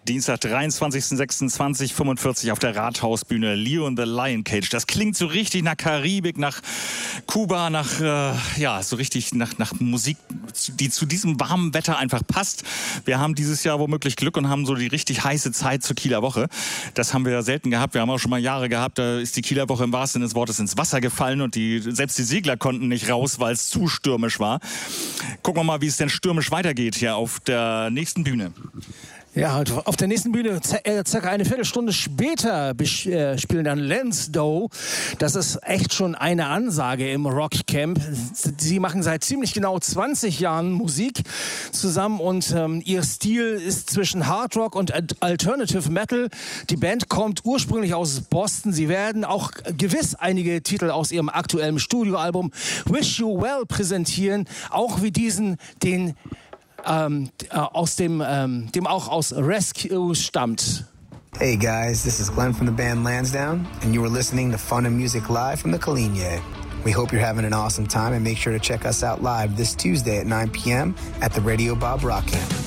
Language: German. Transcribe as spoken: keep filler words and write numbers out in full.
Dienstag, dreiundzwanzigster sechster zweitausendfünfundvierzig auf der Rathausbühne. Leo and the Lion Cage. Das klingt so richtig nach Karibik, nach Kuba, nach, äh, ja, so richtig nach, nach Musik, die zu diesem warmen Wetter einfach passt. Wir haben dieses Jahr womöglich Glück und haben so die richtig heiße Zeit zur Kieler Woche. Das haben wir ja selten gehabt. Wir haben auch schon mal Jahre gehabt, da ist die Kieler Woche im wahrsten Sinne des Wortes ins Wasser gefallen und die, selbst die Segler konnten nicht raus, weil es zu stürmisch war. Gucken wir mal, wie es denn stürmisch weitergeht hier auf der nächsten Bühne. Ja, auf der nächsten Bühne, circa eine Viertelstunde später, spielen dann Lansdowne. Das ist echt schon eine Ansage im Rockcamp. Sie machen seit ziemlich genau zwanzig Jahren Musik zusammen und ähm, ihr Stil ist zwischen Hard Rock und Alternative Metal. Die Band kommt ursprünglich aus Boston. Sie werden auch gewiss einige Titel aus ihrem aktuellen Studioalbum Wish You Well präsentieren, auch wie diesen, den Ähm, aus dem, ähm, dem auch aus Rescue stammt. Hey guys, this is Glenn from the band Lansdowne, and you are listening to Fun and Music Live from the Colligne. We hope you're having an awesome time, and make sure to check us out live this Tuesday at nine p.m. at the Radio Bob Rock Camp.